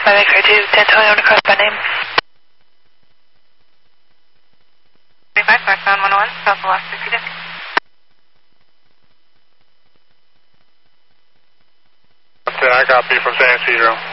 My X-ray 2, 1020 on the cross by name. 35, background 101, South Velocity, Peter. I copy from San Isidro.